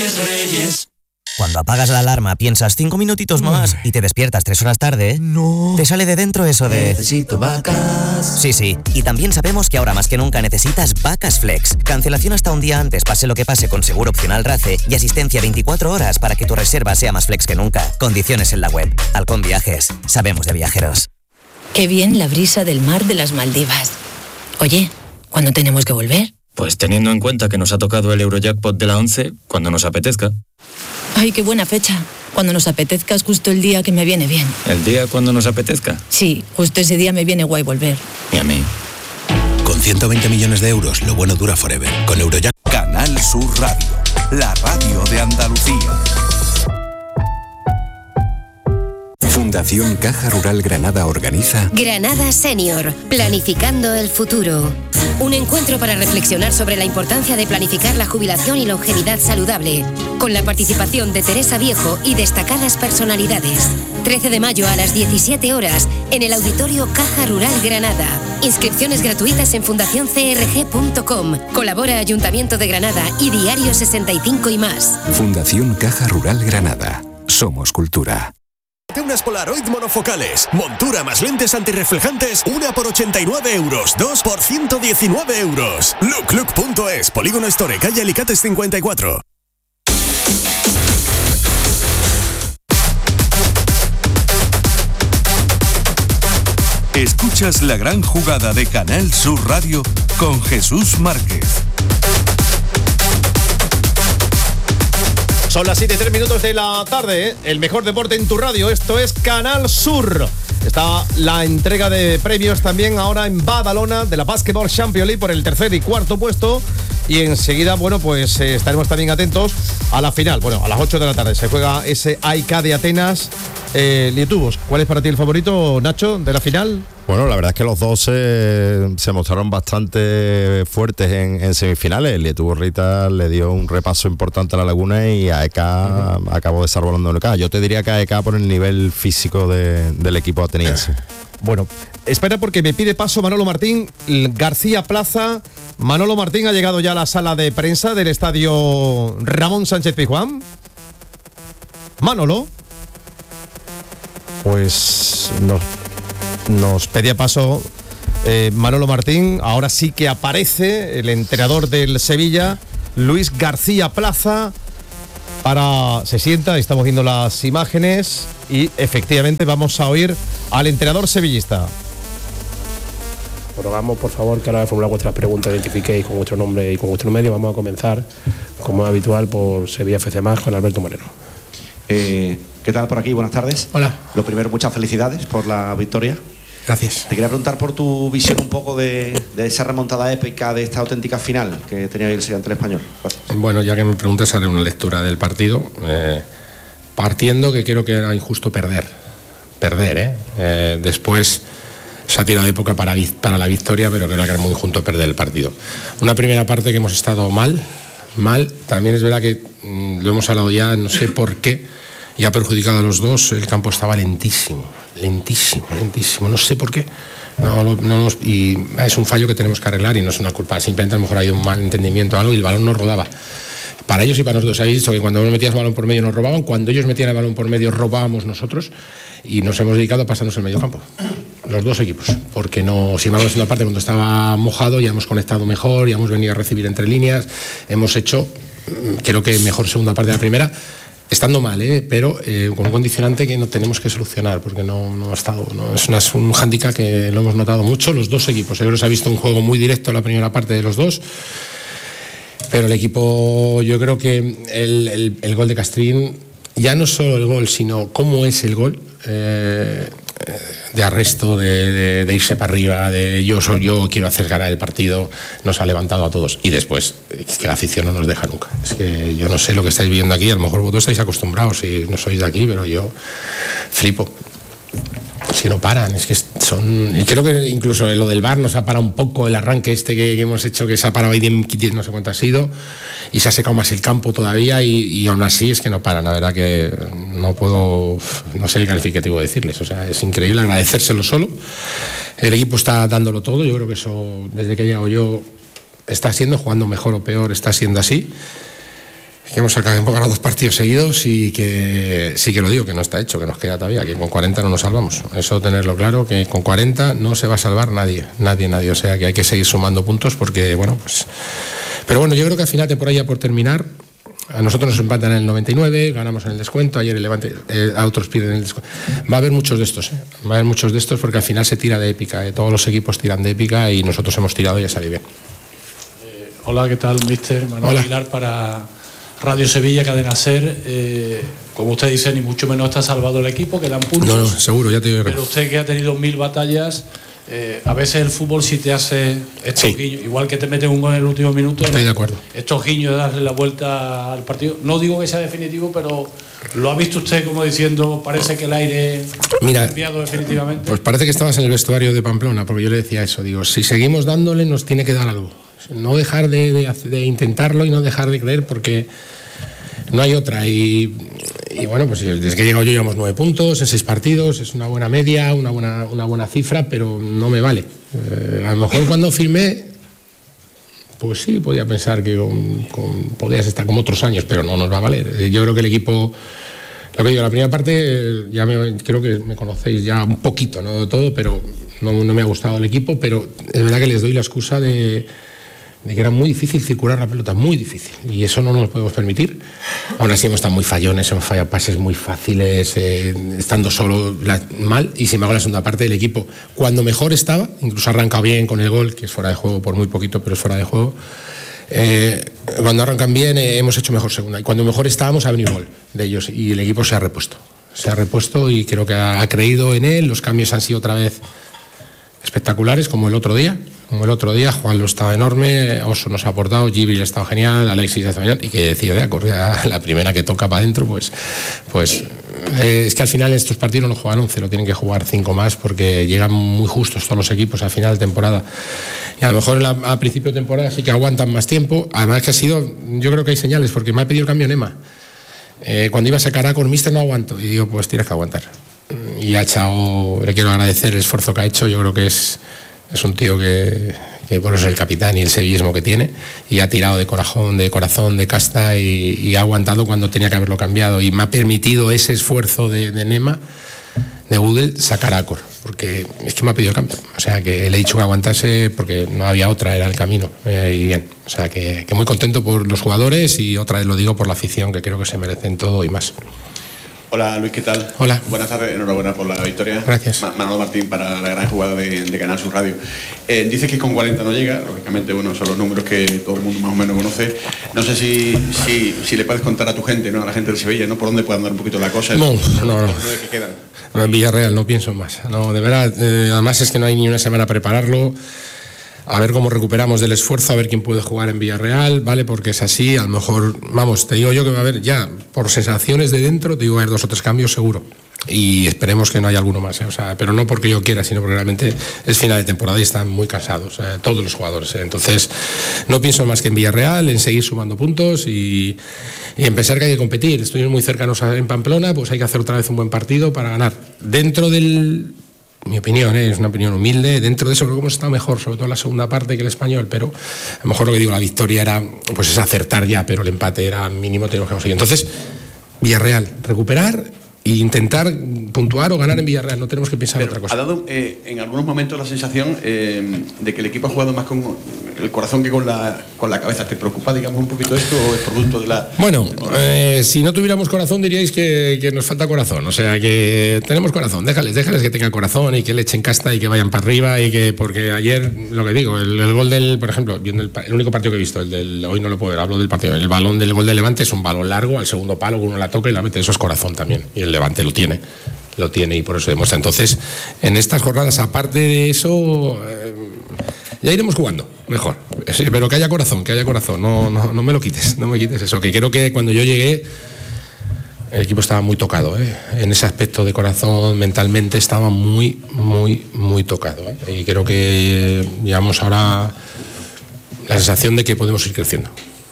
Reyes. Cuando apagas la alarma piensas 5 minutitos más y te despiertas 3 horas tarde. No. Te sale de dentro eso de... Necesito vacas. Sí. Y también sabemos que ahora más que nunca necesitas Vacas Flex. Cancelación hasta un día antes, pase lo que pase, con seguro opcional RACE y asistencia 24 horas para que tu reserva sea más flex que nunca. Condiciones en la web. Halcón Viajes. Sabemos de viajeros. Qué bien la brisa del mar de las Maldivas. Oye, ¿cuándo tenemos que volver? Pues teniendo en cuenta que nos ha tocado el Eurojackpot de la 11, cuando nos apetezca. Ay, qué buena fecha. Cuando nos apetezca es justo el día que me viene bien. ¿El día cuando nos apetezca? Sí, justo ese día me viene guay volver. Y a mí. Con 120 millones de euros, lo bueno dura forever. Con Eurojackpot. Canal Sur Radio, la radio de Andalucía. Fundación Caja Rural Granada organiza Granada Senior, planificando el futuro. Un encuentro para reflexionar sobre la importancia de planificar la jubilación y longevidad saludable, con la participación de Teresa Viejo y destacadas personalidades. 13 de mayo a las 17 horas en el Auditorio Caja Rural Granada. Inscripciones gratuitas en fundacioncrg.com. Colabora Ayuntamiento de Granada y Diario 65 y más. Fundación Caja Rural Granada. Somos cultura. Unas Polaroid monofocales, montura más lentes antirreflejantes, una por 89 euros, 2 por 119 euros. Look.es, Polígono Store, calle Alicates 54. Escuchas la gran jugada de Canal Sur Radio con Jesús Márquez. Son las 7:03 de la tarde, ¿eh? El mejor deporte en tu radio. Esto es Canal Sur. Está la entrega de premios también ahora en Badalona de la Basketball Champions League por el tercer y cuarto puesto. Y enseguida, bueno, pues estaremos también atentos a la final. Bueno, a las 8 de la tarde se juega ese AEK de Atenas. Lietuvos, ¿cuál es para ti el favorito, Nacho, de la final? Bueno, la verdad es que los dos se mostraron bastante fuertes en semifinales. El Lietuvos Rita le dio un repaso importante a la Laguna y AEK acabó desarrollando el AEK. Yo te diría que AEK por el nivel físico del equipo ateniense. Bueno, espera porque me pide paso Manolo Martín, García Plaza. Manolo Martín ha llegado ya a la sala de prensa del estadio Ramón Sánchez Pizjuán. Manolo. Pues nos pedía paso Manolo Martín. Ahora sí que aparece el entrenador del Sevilla, Luis García Plaza. Se sienta, estamos viendo las imágenes y efectivamente vamos a oír al entrenador sevillista. Rogamos, por favor, que ahora formular vuestras preguntas, identifiquéis con vuestro nombre y con vuestro medio. Vamos a comenzar, como es habitual, por Sevilla FC Más con Alberto Moreno. ¿Qué tal por aquí? Buenas tardes. Hola. Lo primero, muchas felicidades por la victoria. Gracias. Te quería preguntar por tu visión un poco de esa remontada épica, de esta auténtica final que tenía el Sevilla ante el Español. Gracias. Bueno, ya que me preguntas, haré una lectura del partido. Partiendo que creo que era injusto perder. Después se ha tirado época para la victoria, pero creo que era muy injusto perder el partido. Una primera parte que hemos estado mal. También es verdad que lo hemos hablado ya, no sé por qué. Y ha perjudicado a los dos. El campo estaba lentísimo, no sé por qué. Y es un fallo que tenemos que arreglar y no es una culpa, simplemente a lo mejor hay un mal entendimiento o algo y el balón no rodaba. Para ellos y para nosotros, habéis dicho que cuando uno metía el balón por medio nos robaban, cuando ellos metían el balón por medio robábamos nosotros, y nos hemos dedicado a pasarnos el medio campo, los dos equipos, porque no, si vamos en la parte cuando estaba mojado ya hemos conectado mejor, ya hemos venido a recibir entre líneas, hemos hecho, creo que mejor segunda parte de la primera, estando mal, pero con un condicionante que no tenemos que solucionar, porque no ha estado, es un hándicap que lo hemos notado mucho, los dos equipos. Yo creo que se ha visto un juego muy directo en la primera parte de los dos, pero el equipo, yo creo que el gol de Castrín, ya no solo el gol, sino cómo es el gol, de arresto, de irse para arriba, de yo quiero hacer ganar el partido, nos ha levantado a todos. Y después, es que la afición no nos deja nunca. Es que yo no sé lo que estáis viendo aquí, a lo mejor vosotros estáis acostumbrados y no sois de aquí, pero yo flipo. Si no paran, es que son... Y creo que incluso lo del VAR nos ha parado un poco el arranque que hemos hecho, que se ha parado ahí no sé cuánto ha sido, y se ha secado más el campo todavía, y aún así es que no paran. La verdad que no sé el calificativo de decirles, o sea, es increíble, agradecérselo solo. El equipo está dándolo todo, yo creo que eso, desde que he llegado yo, está siendo, jugando mejor o peor, está siendo así. hemos ganado 2 partidos seguidos y que sí que lo digo, que no está hecho, que nos queda todavía, que con 40 no nos salvamos. Eso tenerlo claro, que con 40 no se va a salvar nadie. O sea que hay que seguir sumando puntos porque, bueno, pues... Pero bueno, yo creo que al final, por ahí ya por terminar, a nosotros nos empatan en el 99, ganamos en el descuento, ayer el Levante, a otros pierden el descuento. Va a haber muchos de estos, va a haber muchos de estos porque al final se tira de épica, todos los equipos tiran de épica y nosotros hemos tirado y ya salió bien. Hola, ¿qué tal, mister? Manuel Aguilar para Radio Sevilla, Cadena SER. Como usted dice, ni mucho menos está salvado el equipo, quedan puntos. No, seguro, ya te digo. Pero usted que ha tenido 1000 batallas, a veces el fútbol sí te hace estos guiños, igual que te mete un gol en el último minuto. Estoy de acuerdo. Estos guiños de darle la vuelta al partido. No digo que sea definitivo, pero ¿lo ha visto usted como diciendo, parece que el aire ha cambiado definitivamente? Pues parece que estabas en el vestuario de Pamplona, porque yo le decía eso, digo, si seguimos dándole nos tiene que dar algo. No dejar de intentarlo y no dejar de creer porque no hay otra. Y bueno, pues desde que he llegado yo llevamos 9 puntos en 6 partidos, es una buena media, una buena cifra, pero no me vale. A lo mejor cuando firmé, pues sí, podía pensar que podías estar como otros años, pero no nos va a valer. Yo creo que el equipo, lo que digo, la primera parte, creo que me conocéis ya un poquito, no todo, pero no me ha gustado el equipo, pero es verdad que les doy la excusa de que era muy difícil circular la pelota, muy difícil, y eso no nos lo podemos permitir. Aún así hemos estado muy fallones, hemos fallado pases muy fáciles, estando solo mal, y sin embargo la segunda parte del equipo, cuando mejor estaba, incluso ha arrancado bien con el gol, que es fuera de juego por muy poquito, pero es fuera de juego, cuando arrancan bien hemos hecho mejor segunda, y cuando mejor estábamos ha venido gol de ellos, y el equipo se ha repuesto y creo que ha creído en él. Los cambios han sido otra vez espectaculares, como el otro día. Juan lo estaba enorme, Oso nos ha aportado, Gibril ha estado genial, Alexis ha estado genial, y que decía de acorde a la primera que toca para adentro, pues es que al final estos partidos no juegan 11, lo tienen que jugar 5 más porque llegan muy justos todos los equipos al final de temporada. Y a lo mejor a principio de temporada sí que aguantan más tiempo, además que ha sido, yo creo que hay señales, porque me ha pedido el cambio Nema. Cuando iba a sacar a con Mister no aguanto, y digo, pues tienes que aguantar. Y ha echado, le quiero agradecer el esfuerzo que ha hecho, yo creo que es un tío que por eso es el capitán y el sevillismo que tiene, y ha tirado de corazón, de casta, y ha aguantado cuando tenía que haberlo cambiado, y me ha permitido ese esfuerzo de Nema, de Gudel, sacar a Cor, porque es que me ha pedido el cambio, o sea que le he dicho que aguantase porque no había otra, era el camino, y bien, o sea que muy contento por los jugadores, y otra vez lo digo por la afición, que creo que se merecen todo y más. Hola Luis, ¿qué tal? Hola. Buenas tardes, enhorabuena por la victoria. Gracias. Manolo Martín para la gran jugada de Canal Sur Radio. Dices que con 40 no llega, lógicamente, bueno, son los números que todo el mundo más o menos conoce. No sé si le puedes contar a tu gente, ¿no? A la gente de Sevilla, ¿no? Por dónde puede andar un poquito la cosa. No. ¿Qué quedan? En Villarreal no pienso más. No, de verdad, además es que no hay ni una semana a prepararlo. A ver cómo recuperamos del esfuerzo, a ver quién puede jugar en Villarreal, ¿vale? Porque es así, a lo mejor, vamos, te digo yo que va a haber ya, por sensaciones de dentro, te digo, va a haber 2 o 3 cambios seguro. Y esperemos que no haya alguno más, o sea, pero no porque yo quiera, sino porque realmente es final de temporada y están muy cansados, todos los jugadores. Entonces, no pienso más que en Villarreal, en seguir sumando puntos y en pensar que hay que competir. Estuvimos muy cercanos en Pamplona, pues hay que hacer otra vez un buen partido para ganar. Dentro del... Mi opinión, es una opinión humilde, dentro de eso creo que hemos estado mejor, sobre todo en la segunda parte que el Español, pero a lo mejor lo que digo, la victoria era, pues es acertar ya, pero el empate era mínimo, tenemos que conseguir. Entonces, Villarreal, recuperar e intentar puntuar o ganar en Villarreal, no tenemos que pensar en otra cosa. ¿Ha dado en algunos momentos la sensación de que el equipo ha jugado más con el corazón que con la cabeza? ¿Te preocupa, digamos, un poquito esto o es producto de la...? Bueno, si no tuviéramos corazón diríais que nos falta corazón, o sea que tenemos corazón, déjales que tengan corazón y que le echen casta y que vayan para arriba, y que, porque ayer, lo que digo, el gol del, por ejemplo, viendo el único partido que he visto, el del, hoy no lo puedo ver, hablo del partido, el balón del gol del Levante es un balón largo al segundo palo, uno la toca y la mete, eso es corazón también, y el Levante lo tiene y por eso demuestra. Entonces, en estas jornadas, aparte de eso, ya iremos jugando mejor, sí, pero que haya corazón, no me lo quites, no me quites eso, que creo que cuando yo llegué el equipo estaba muy tocado, en ese aspecto de corazón, mentalmente estaba muy tocado, y creo que llevamos ahora la sensación de que podemos ir creciendo.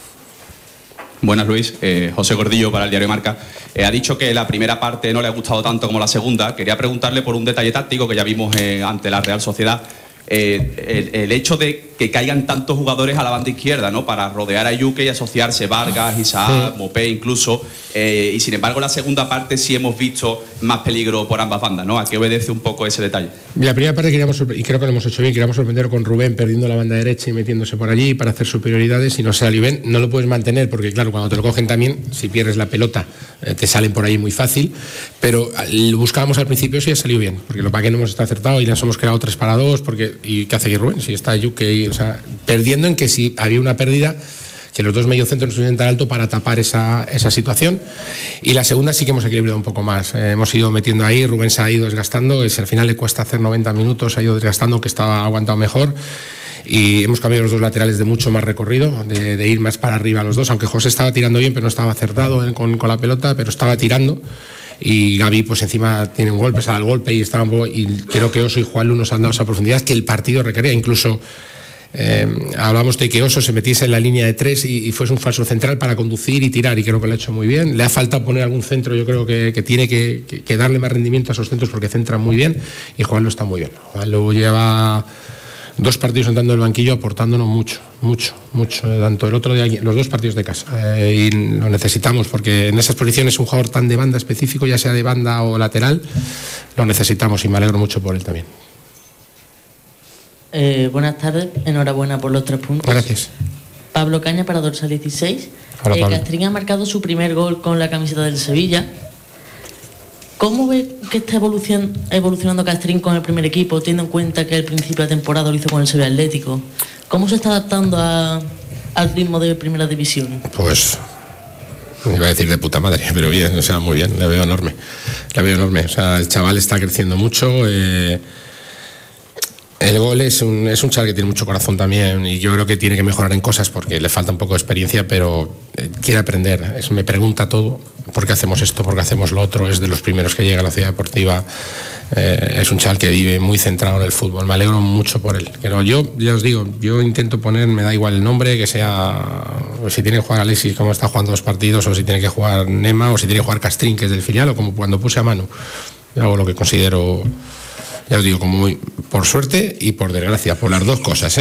Buenas, Luis. José Gordillo para el diario Marca. Ha dicho que la primera parte no le ha gustado tanto como la segunda. Quería preguntarle por un detalle táctico que ya vimos ante la Real Sociedad. El hecho de que caigan tantos jugadores a la banda izquierda, ¿no? Para rodear a Yuke y asociarse Vargas, Isaac, Mopé incluso. Y sin embargo, en la segunda parte sí hemos visto más peligro por ambas bandas, ¿no? ¿A qué obedece un poco ese detalle? La primera parte y creo que lo hemos hecho bien, queríamos sorprender con Rubén perdiendo la banda derecha y metiéndose por allí para hacer superioridades, y no salió bien. No lo puedes mantener porque, claro, cuando te lo cogen también, si pierdes la pelota, te salen por ahí muy fácil, pero lo buscábamos al principio, sí ha salido bien, porque lo para que no hemos estado acertado y nos hemos quedado 3-2, ¿y qué hace aquí Rubén? Si está Yuke, o sea, perdiendo en que si había una pérdida, que los dos mediocentros no estuvieran tan alto para tapar esa situación. Y la segunda sí que hemos equilibrado un poco más. Hemos ido metiendo ahí, Rubén se ha ido desgastando, al final le cuesta hacer 90 minutos, se ha ido desgastando, que estaba aguantado mejor. Y hemos cambiado los dos laterales de mucho más recorrido, de ir más para arriba los dos, aunque José estaba tirando bien, pero no estaba acertado con la pelota, pero estaba tirando. Y Gaby pues encima tiene un golpe, sale al golpe y estaba un poco, y creo que Oso y Juanlu nos han dado esa profundidad que el partido requería. Incluso hablamos de que Oso se metiese en la línea de 3 y fuese un falso central para conducir y tirar, y creo que lo ha hecho muy bien. Le ha faltado poner algún centro, yo creo que tiene que darle más rendimiento a esos centros porque centran muy bien, y Juanlu está muy bien. Juanlu lleva 2 partidos entrando en el banquillo aportándonos mucho, tanto el otro día, los 2 partidos de casa, y lo necesitamos porque en esas posiciones un jugador tan de banda específico, ya sea de banda o lateral, lo necesitamos, y me alegro mucho por él también. Buenas tardes, enhorabuena por los 3 puntos. Gracias. Pablo Caña para Dorsal 16. Hola, Pablo. Castrín ha marcado su primer gol con la camiseta del Sevilla. ¿Cómo ve que está evolucionando Castrín con el primer equipo, teniendo en cuenta que al principio de temporada lo hizo con el Sevilla Atlético? ¿Cómo se está adaptando al ritmo de primera división? Pues iba a decir de puta madre, pero bien, o sea, muy bien, le veo enorme. O sea, el chaval está creciendo mucho. El gol es un chaval que tiene mucho corazón también, y yo creo que tiene que mejorar en cosas porque le falta un poco de experiencia, pero quiere aprender. Me pregunta todo: ¿por qué hacemos esto? ¿Por qué hacemos lo otro? Es de los primeros que llega a la ciudad deportiva. Es un chaval que vive muy centrado en el fútbol. Me alegro mucho por él. Pero yo, ya os digo, yo intento poner, me da igual el nombre, que sea, si tiene que jugar Alexis, como está jugando 2 partidos, o si tiene que jugar Nema, o si tiene que jugar Castrín, que es del filial, o como cuando puse a Manu. Yo hago lo que considero. Ya os digo, como por suerte y por desgracia, por las 2 cosas,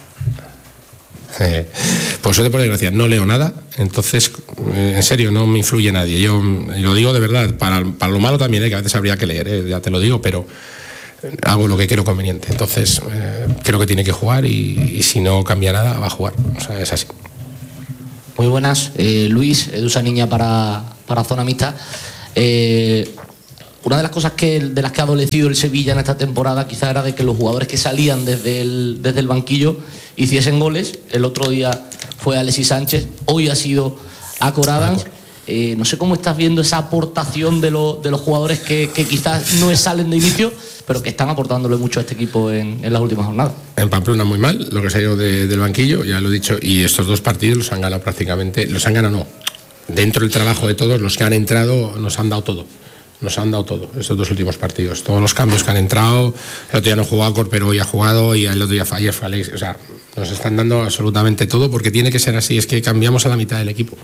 por suerte y por desgracia, no leo nada, entonces, en serio, no me influye nadie. Yo lo digo de verdad, para lo malo también, que a veces habría que leer, ya te lo digo, pero hago lo que creo conveniente. Entonces, creo que tiene que jugar, y si no cambia nada, va a jugar. O sea, es así. Muy buenas, Luis, Edusa Niña para Zona Mixta. Una de las cosas de las que ha adolecido el Sevilla en esta temporada quizá era de que los jugadores que salían desde el banquillo hiciesen goles. El otro día fue Alexis Sánchez, hoy ha sido Acor Adams. No sé cómo estás viendo esa aportación de los jugadores que quizás no salen de inicio, pero que están aportándole mucho a este equipo en las últimas jornadas. En Pamplona muy mal, lo que se ha ido del banquillo, ya lo he dicho, y estos 2 partidos los han ganado prácticamente, los han ganado no. Dentro del trabajo de todos, los que han entrado nos han dado todo. Estos 2 últimos partidos. Todos los cambios que han entrado, el otro día no jugó Acor, pero hoy ha jugado, y el otro día ayer fue Alex. O sea, nos están dando absolutamente todo, porque tiene que ser así. Es que cambiamos a la mitad del equipo.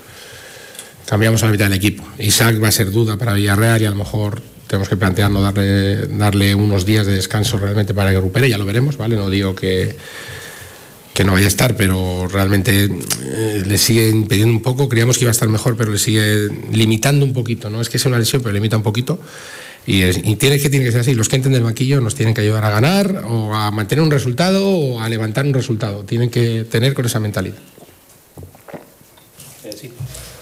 Isaac va a ser duda para Villarreal, y a lo mejor tenemos que plantearnos darle unos días de descanso realmente para que recupere, ya lo veremos, ¿vale? No digo que no vaya a estar, pero realmente le sigue impidiendo un poco. Creíamos que iba a estar mejor, pero le sigue limitando un poquito. No es que sea una lesión, pero limita un poquito, y tiene que ser así. Los que entren del banquillo nos tienen que ayudar a ganar, o a mantener un resultado, o a levantar un resultado. Tienen que tener con esa mentalidad. Sí.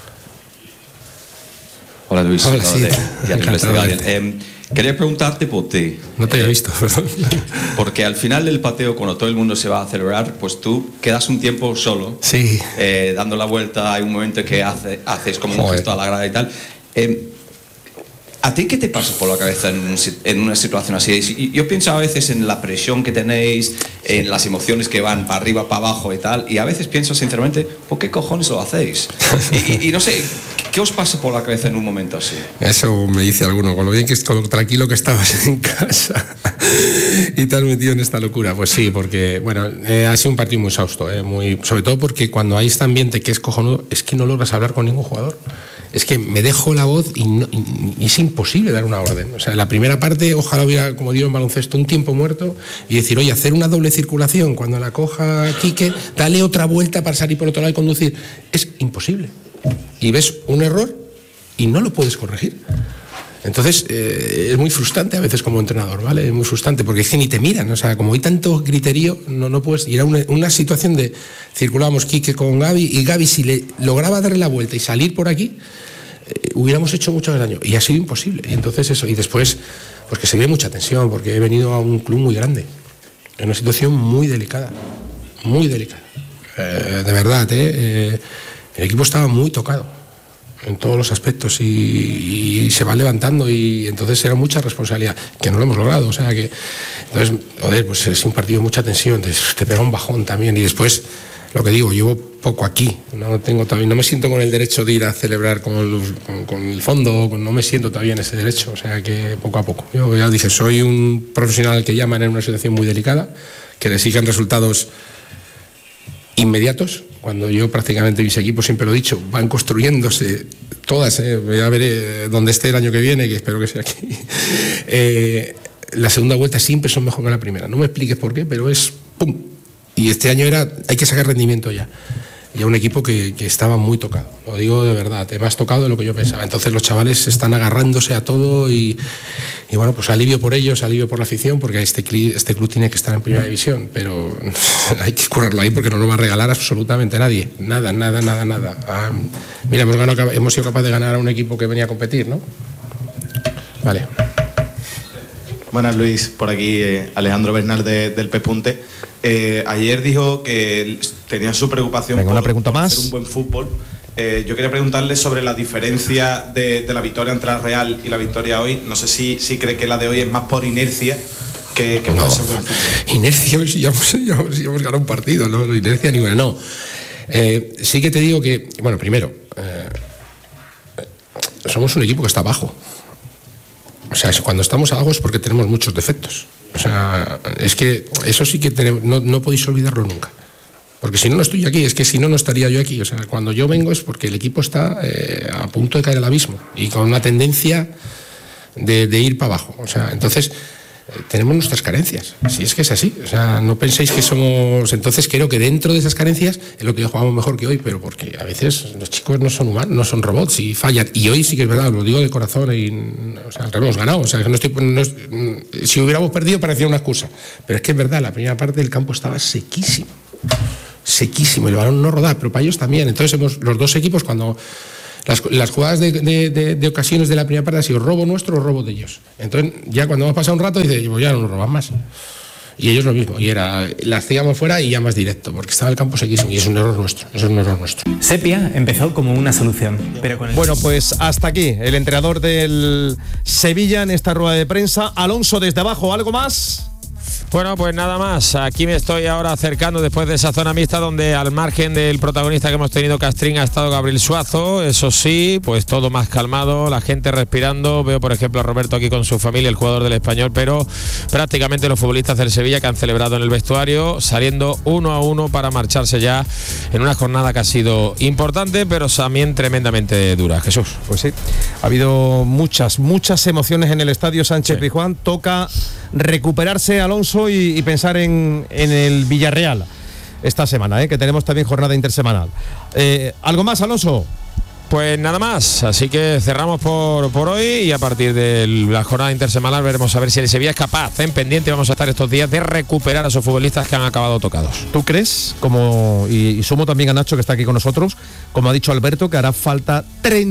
Hola Luis. Hola, sí. Quería preguntarte por ti. No te había visto, perdón. Porque al final del pateo, cuando todo el mundo se va a celebrar, pues tú quedas un tiempo solo. Sí. Dando la vuelta, hay un momento que haces como un gesto a la grada y tal. ¿A ti qué te pasa por la cabeza en una situación así? Yo pienso a veces en la presión que tenéis, en las emociones que van para arriba, para abajo y tal, y a veces pienso sinceramente, ¿por qué cojones lo hacéis? y no sé, ¿qué os pasa por la cabeza en un momento así? Eso me dice alguno, con lo tranquilo que estabas en casa y te has metido en esta locura. Pues sí, porque bueno, ha sido un partido muy exhausto, sobre todo porque cuando hay este ambiente que es cojonudo, es que no logras hablar con ningún jugador. es que me dejo la voz y es imposible dar una orden. O sea, en la primera parte, ojalá hubiera, como digo en baloncesto, un tiempo muerto y decir, oye, hacer una doble circulación, cuando la coja Quique, dale otra vuelta para salir por otro lado y conducir. Es imposible. Y ves un error y no lo puedes corregir. Entonces, es muy frustrante a veces como entrenador, ¿vale? Es muy frustrante porque es que ni te miran, o sea, como hay tanto griterío, no puedes ir a una situación de circulábamos Quique con Gaby y Gaby, si le lograba darle la vuelta y salir por aquí, hubiéramos hecho mucho daño y ha sido imposible. Y entonces eso, y después, pues que se ve mucha tensión porque he venido a un club muy grande, en una situación muy delicada, de verdad, el equipo estaba muy tocado en todos los aspectos y se va levantando y entonces era mucha responsabilidad que no lo hemos logrado, o sea que entonces, joder, pues es un partido de mucha tensión, te pega un bajón también y después lo que digo, llevo poco aquí, no me siento con el derecho de ir a celebrar con el fondo, no me siento todavía en ese derecho, o sea que poco a poco. Yo ya dije, soy un profesional que llaman en una situación muy delicada, que le exigen resultados inmediatos, cuando yo prácticamente mis equipos, siempre lo he dicho, van construyéndose todas, ya veré dónde esté el año que viene, que espero que sea aquí. La segunda vuelta siempre son mejor que la primera, no me expliques por qué, pero es ¡pum! Y este año hay que sacar rendimiento ya. Y a un equipo que estaba muy tocado, lo digo de verdad, más tocado de lo que yo pensaba. Entonces los chavales están agarrándose a todo y bueno, pues alivio por ellos, alivio por la afición, porque este club tiene que estar en primera división, pero hay que curarlo ahí porque no lo va a regalar absolutamente nadie, nada. Mira, hemos sido capaces de ganar a un equipo que venía a competir, ¿no? Vale. Buenas, Luis, por aquí Alejandro Bernal del Pespunte. Ayer dijo que tenía su preocupación por hacer un buen fútbol. Yo quería preguntarle sobre la diferencia de la victoria entre la Real y la victoria hoy. No sé si cree que la de hoy es más por inercia que por ese buen fútbol. Inercia, si ya hemos ganado un partido, no inercia ninguna, no. Sí que te digo que, bueno, primero, somos un equipo que está abajo. O sea, cuando estamos abajo es porque tenemos muchos defectos. O sea, es que eso sí que tenemos, no podéis olvidarlo nunca. Porque si no estoy aquí, es que si no estaría yo aquí. O sea, cuando yo vengo es porque el equipo está a punto de caer al abismo y con una tendencia de ir para abajo. O sea, entonces tenemos nuestras carencias. Si es que es así. O sea, no penséis que somos... Entonces creo que dentro de esas carencias es lo que jugamos mejor que hoy, pero porque a veces los chicos no son humanos, no son robots y fallan. Y hoy sí que es verdad, lo digo de corazón, o sea, que hemos ganado. O sea, que si hubiéramos perdido parecía una excusa. Pero es que es verdad, la primera parte del campo estaba sequísimo, el balón no rodaba, pero para ellos también. Entonces los dos equipos, cuando las jugadas de ocasiones de la primera parte ha sido robo nuestro o robo de ellos. Entonces ya cuando hemos pasado un rato dice, pues ya no nos roban más. Y ellos lo mismo, y la hacíamos fuera y ya más directo, porque estaba el campo sequísimo y es un error nuestro, Sepia empezó como una solución, pero con Bueno, pues hasta aquí el entrenador del Sevilla en esta rueda de prensa. Alonso, desde abajo, ¿algo más? Bueno, pues nada más. Aquí me estoy ahora acercando después de esa zona mixta donde al margen del protagonista que hemos tenido, Castrín, ha estado Gabriel Suazo. Eso sí, pues todo más calmado, la gente respirando. Veo, por ejemplo, a Roberto aquí con su familia, el jugador del Español, pero prácticamente los futbolistas del Sevilla que han celebrado en el vestuario, saliendo 1-1 para marcharse ya en una jornada que ha sido importante, pero también tremendamente dura. Jesús. Pues sí, ha habido muchas emociones en el estadio Sánchez Pizjuán. Toca recuperarse, Alonso, y pensar en el Villarreal esta semana, que tenemos también jornada intersemanal. ¿Algo más, Alonso? Pues nada más, así que cerramos por hoy y a partir de la jornada intersemanal veremos a ver si el Sevilla es capaz, en pendiente vamos a estar estos días, de recuperar a esos futbolistas que han acabado tocados. ¿Tú crees, y sumo también a Nacho que está aquí con nosotros, como ha dicho Alberto, que hará falta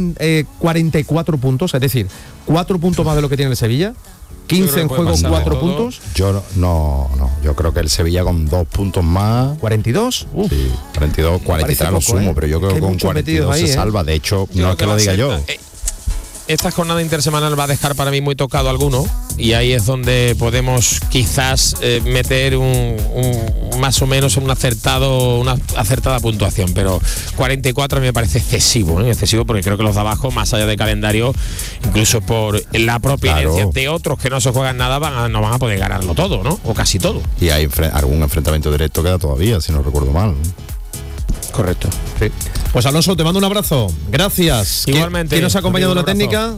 44 puntos, es decir, 4 puntos más de lo que tiene el Sevilla? 15 en juego, 4 puntos. Yo yo creo que el Sevilla con 2 puntos más. ¿42? Sí, 42, 43 lo sumo, pero yo creo que con 42 ahí, se salva. De hecho, no es que lo diga yo. Esta jornada intersemanal va a dejar para mí muy tocado alguno y ahí es donde podemos quizás meter más o menos una acertada puntuación, pero 44 me parece excesivo, excesivo porque creo que los de abajo, más allá de calendario, incluso por la propia inercia de otros que no se juegan nada, no van a poder ganarlo todo, ¿no? O casi todo. Y hay algún enfrentamiento directo queda todavía, si no recuerdo mal. Correcto. Sí. Pues Alonso, te mando un abrazo. Gracias. Igualmente. ¿Quién nos ha acompañado en la técnica?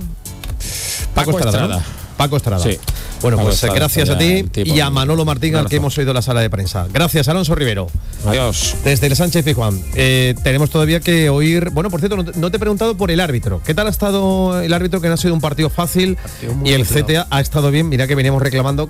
Paco Estrada. ¿no? Paco Estrada. Sí. Bueno, Paco pues Estrada, gracias a ti y a Manolo Martín, al que hemos oído en la sala de prensa. Gracias, Alonso Rivero. Adiós. Desde el Sánchez Pizjuán. Tenemos todavía que oír... Bueno, por cierto, no te he preguntado por el árbitro. ¿Qué tal ha estado el árbitro, que no ha sido un partido fácil? Y el CTA ha estado bien. Mira que veníamos reclamando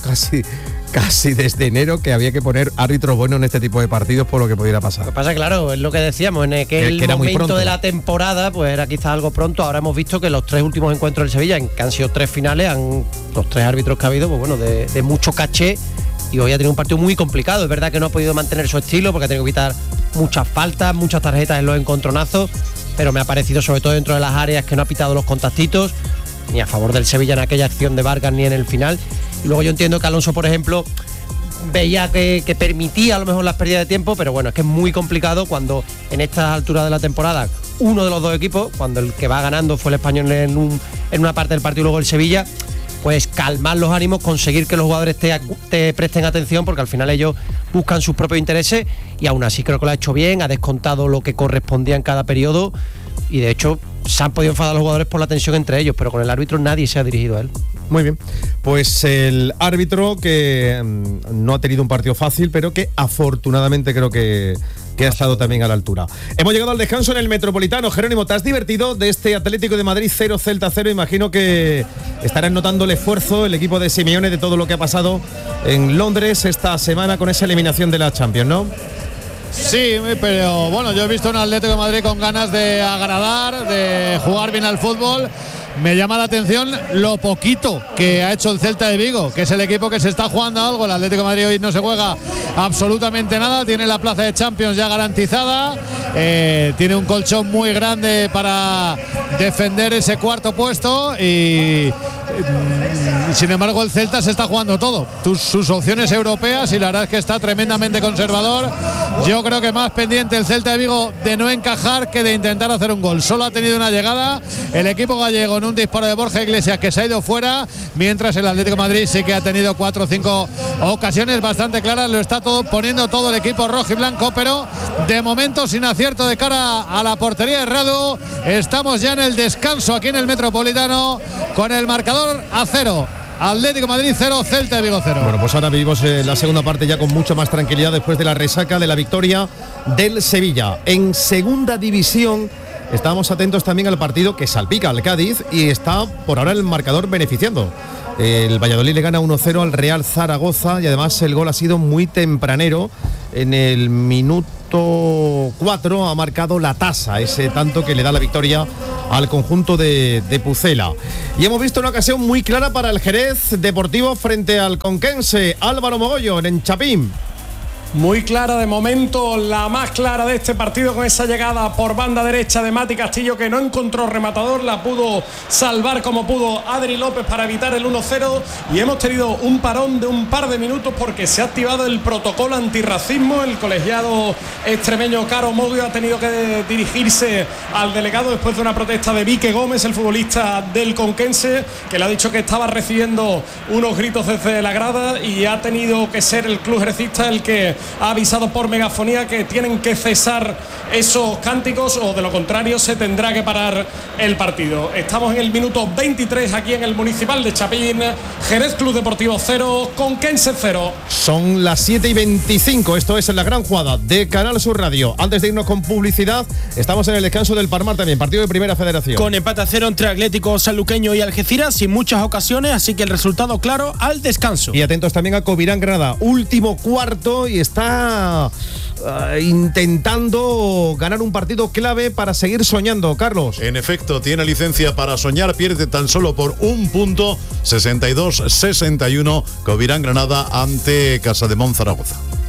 casi desde enero que había que poner árbitros buenos en este tipo de partidos por lo que pudiera pasar. Lo que pasa, claro, es lo que decíamos, en aquel momento de la temporada, pues era quizás algo pronto. Ahora hemos visto que los 3 últimos encuentros del Sevilla, que han sido 3 finales, los 3 árbitros que ha habido, pues bueno, de mucho caché, y hoy ha tenido un partido muy complicado. Es verdad que no ha podido mantener su estilo porque ha tenido que evitar muchas faltas, muchas tarjetas en los encontronazos, pero me ha parecido, sobre todo dentro de las áreas, que no ha pitado los contactitos, ni a favor del Sevilla en aquella acción de Vargas ni en el final. Y luego yo entiendo que Alonso, por ejemplo, veía que permitía a lo mejor las pérdidas de tiempo, pero bueno, es que es muy complicado cuando en estas alturas de la temporada uno de los dos equipos, cuando el que va ganando fue el Español en una parte del partido y luego el Sevilla, pues calmar los ánimos, conseguir que los jugadores te presten atención, porque al final ellos buscan sus propios intereses, y aún así creo que lo ha hecho bien, ha descontado lo que correspondía en cada periodo, y de hecho se han podido enfadar los jugadores por la tensión entre ellos, pero con el árbitro nadie se ha dirigido a él. Muy bien, pues el árbitro que no ha tenido un partido fácil, pero que afortunadamente creo que ha estado también a la altura. Hemos llegado al descanso en el Metropolitano. Jerónimo, ¿te has divertido de este Atlético de Madrid 0, Celta 0? Imagino que estarán notando el esfuerzo, el equipo de Simeone, de todo lo que ha pasado en Londres esta semana con esa eliminación de la Champions, ¿no? Sí, pero bueno, yo he visto un Atlético de Madrid con ganas de agradar, de jugar bien al fútbol. Me llama la atención lo poquito que ha hecho el Celta de Vigo, que es el equipo que se está jugando algo. El Atlético de Madrid hoy no se juega absolutamente nada, tiene la plaza de Champions ya garantizada, tiene un colchón muy grande para defender ese cuarto puesto y sin embargo el Celta se está jugando todo, sus opciones europeas, y la verdad es que está tremendamente conservador. Yo creo que más pendiente el Celta de Vigo de no encajar que de intentar hacer un gol. Solo ha tenido una llegada el equipo gallego en un disparo de Borja Iglesias que se ha ido fuera, mientras el Atlético de Madrid sí que ha tenido 4 o 5 ocasiones bastante claras. Lo está poniendo todo el equipo rojo y blanco, pero de momento sin acierto de cara a la portería de Radu. Estamos ya en el descanso aquí en el Metropolitano con el marcador a 0. Atlético de Madrid 0, Celta de Vigo 0. Bueno, pues ahora vivimos la segunda parte ya con mucha más tranquilidad después de la resaca de la victoria del Sevilla. En segunda división estamos atentos también al partido que salpica al Cádiz y está por ahora el marcador beneficiando. El Valladolid le gana 1-0 al Real Zaragoza y además el gol ha sido muy tempranero. En el minuto 4 ha marcado la tasa, ese tanto que le da la victoria al conjunto de Pucela. Y hemos visto una ocasión muy clara para el Jerez Deportivo frente al Conquense. Álvaro Mogollón en Chapín. Muy clara de momento, la más clara de este partido, con esa llegada por banda derecha de Mati Castillo, que no encontró rematador, la pudo salvar como pudo Adri López para evitar el 1-0, y hemos tenido un parón de un par de minutos porque se ha activado el protocolo antirracismo. El colegiado extremeño Caro Modio ha tenido que dirigirse al delegado después de una protesta de Vique Gómez, el futbolista del Conquense, que le ha dicho que estaba recibiendo unos gritos desde la grada, y ha tenido que ser el club jerecista el que ha avisado por megafonía que tienen que cesar esos cánticos, o de lo contrario se tendrá que parar el partido. Estamos en el minuto 23 aquí en el Municipal de Chapín. Jerez Club Deportivo 0, Conquense 0. Son las 7:25, esto es en la gran jugada de Canal Sur Radio. Antes de irnos con publicidad, estamos en el descanso del Palmar también, partido de Primera Federación. Con empate a 0 entre Atlético Sanluqueño y Algeciras, sin muchas ocasiones, así que el resultado claro al descanso. Y atentos también a Covirán Granada, último cuarto, y está intentando ganar un partido clave para seguir soñando, Carlos. En efecto, tiene licencia para soñar, pierde tan solo por un punto, 62-61, Covirán Granada ante Casademont Zaragoza.